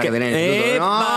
que tenía en el instituto.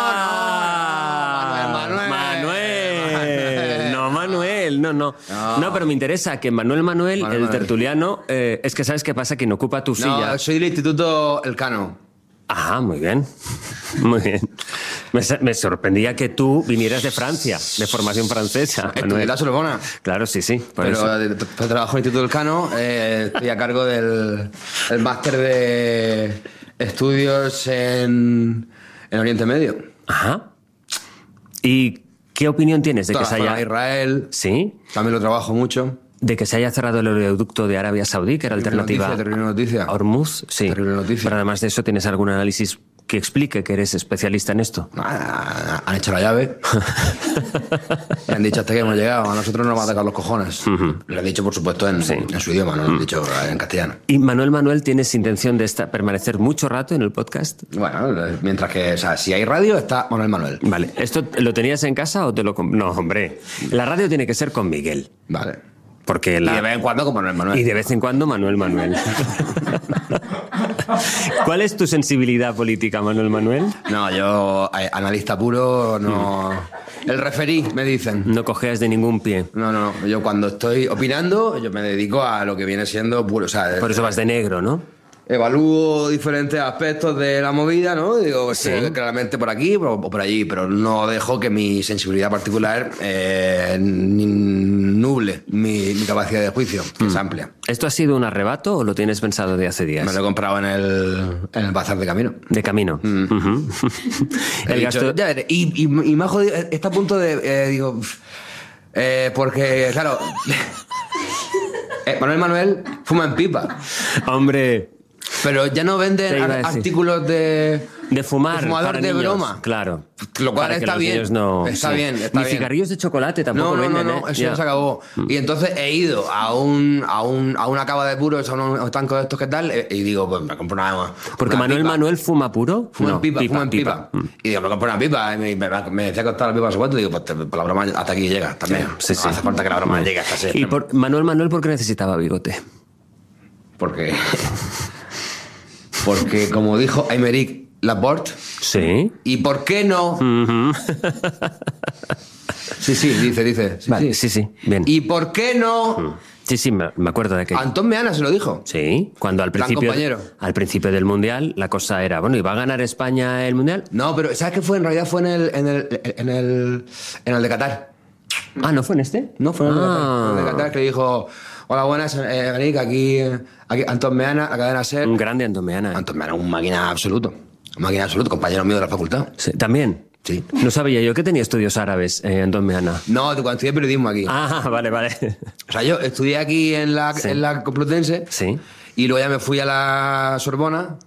Manuel. No, pero me interesa que Manuel, el tertuliano, es que ¿sabes qué pasa? Que no ocupa tu silla. No, soy del Instituto Elcano. Ah, muy bien. Muy bien. Me sorprendía que tú vinieras de Francia, de formación francesa. Estudié la Sorbona. Claro, sí. Pero trabajo en el Instituto Elcano, estoy a cargo del máster de estudios en Oriente Medio. Ajá. ¿Y qué opinión tienes de Toda que se la zona haya... de Israel. ¿Sí? También lo trabajo mucho. De que se haya cerrado el oleoducto de Arabia Saudí, que era alternativa Terrible noticia. a Hormuz. Sí. Terrible noticia. Pero además de eso, ¿tienes algún análisis que explique que eres especialista en esto? Han hecho la llave. Y han dicho hasta que hemos llegado. A nosotros nos va a atacar los cojones. Lo han dicho, por supuesto, en su idioma, no lo han dicho en castellano. ¿Y Manuel, tienes intención de permanecer mucho rato en el podcast? Bueno, mientras que, o sea, si hay radio, está Manuel. Vale. ¿Esto lo tenías en casa o te lo... No, hombre. La radio tiene que ser con Miguel. Vale. Porque Y de vez en cuando con Manuel. Y de vez en cuando Manuel. ¿Cuál es tu sensibilidad política, Manuel? No, yo, analista puro, no... El referí, me dicen. No cojeas de ningún pie. No. Yo cuando estoy opinando, yo me dedico a lo que viene siendo puro. O sea, por eso vas de negro, ¿no? Evalúo diferentes aspectos de la movida, ¿no? Digo, Sí. claramente por aquí o por allí, pero no dejo que mi sensibilidad particular nuble mi capacidad de juicio, que es amplia. ¿Esto ha sido un arrebato o lo tienes pensado de hace días? Me lo he comprado en el bazar de camino. De camino. Ujú. He dicho, ya veré. Y me ha jodido, está a punto de... digo... porque, claro... Manuel fuma en pipa. Hombre... Pero ya no venden artículos de fumar fumador para de niños, claro. Claro. Lo cual Para que está los bien. niños no... Está bien. Ni cigarrillos de chocolate tampoco venden, No, eso ya se acabó. Y entonces he ido a una cava de puros, a un estanco de estos que tal, y digo, pues me compro una Porque una pipa. Manuel fuma puro. Fuma en pipa. Y digo, me compro una pipa. Y me decía que costaba la pipa a su cuento. Y digo, pues por la broma hasta aquí llega también. Sí. No hace falta que la broma llegue hasta ese Y extremo. Manuel, ¿por qué necesitaba bigote? Porque como dijo Aymeric Laporte, Sí. ¿y por qué no? Sí, dice. Vale, sí, bien. ¿Y por qué no? Sí, me acuerdo de aquello. Antón Meana se lo dijo. Sí, cuando al Gran principio del Mundial la cosa era, bueno, ¿y va a ganar España el Mundial? No, pero ¿sabes qué fue? En realidad fue en el de Qatar. Ah, ¿no fue en este? No, fue en el de Qatar. Fue en el de Qatar que le dijo, hola, buenas, Aymeric, aquí Antón Meana, la cadena SER. Un grande Antón Meana. Antón Meana, un máquina absoluto. Un máquina absoluto, compañero mío de la facultad. Sí, ¿también? Sí. No sabía yo que tenía estudios árabes, Antón Meana. No, cuando estudié periodismo aquí. Ah, vale. O sea, yo estudié aquí en la Complutense. Sí. Y luego ya me fui a la Sorbona.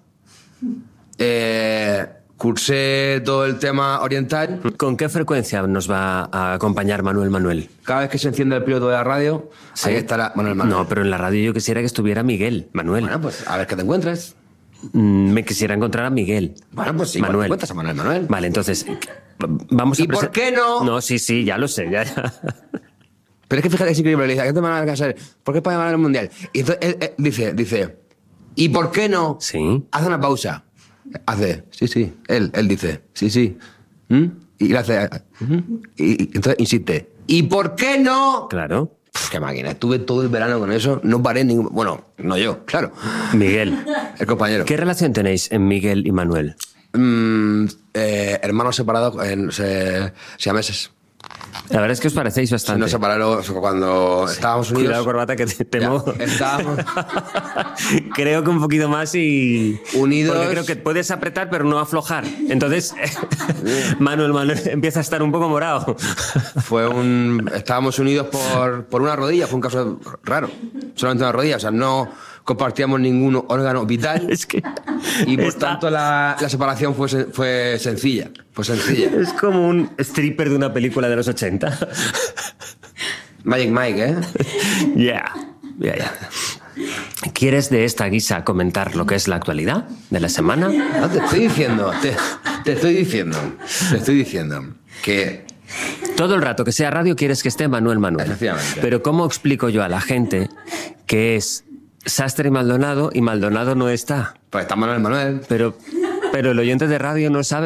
Cursé todo el tema oriental. ¿Con qué frecuencia nos va a acompañar Manuel? Cada vez que se enciende el piloto de la radio, Sí. ahí estará Manuel. No, pero en la radio yo quisiera que estuviera Manuel. Bueno, pues a ver qué te encuentres. Me quisiera encontrar a Miguel. Bueno, pues sí, Manuel. te encuentras a Manuel. Vale, entonces, vamos a... ¿Y por qué no? No, sí, ya lo sé, ya. Pero es que fíjate, es increíble. Le dice, ¿qué te van a hacer? ¿Por qué España va a ganar el Mundial? Y entonces él dice, ¿y por qué no? Sí. Hace una pausa. Hace, sí. Él dice, sí. Y le hace, y entonces insiste, ¿y por qué no? Claro. Qué máquina. Estuve todo el verano con eso. No paré ningún... Bueno, no yo, claro. Miguel. El compañero. ¿Qué relación tenéis en Miguel y Manuel? Hermanos separados, siameses. La verdad es que os parecéis bastante. Nos separaron cuando estábamos unidos. Cuidado, corbata, que te Ya, mojo. estábamos Creo que un poquito más y... unidos. Porque creo que puedes apretar, pero no aflojar. Entonces, Manuel empieza a estar un poco morado. Estábamos unidos por una rodilla. Fue un caso raro. Solamente una rodilla. O sea, no compartíamos ningún órgano vital. Es que... Y por tanto la separación fue sencilla. Es como un stripper de una película de los 80. Magic Mike, ¿eh? Yeah. ¿Quieres de esta guisa comentar lo que es la actualidad de la semana? No, te estoy diciendo que... Todo el rato que sea radio quieres que esté Manuel. Efectivamente. Pero ¿cómo explico yo a la gente que es Sastre y Maldonado no está? Pues está Manuel. Pero el oyente de radio no sabe